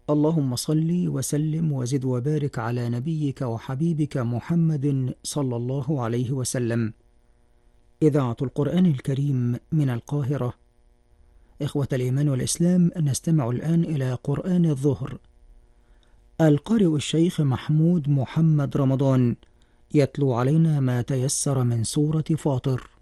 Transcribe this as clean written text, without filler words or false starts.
اللهم صل وسلم وزد وبارك على نبيك وحبيبك محمد صلى الله عليه وسلم. إذاعة القرآن الكريم من القاهرة. إخوة الإيمان والإسلام، نستمع الآن إلى قرآن الظهر. القارئ الشيخ محمود محمد رمضان يتلو علينا ما تيسر من سورة فاطر.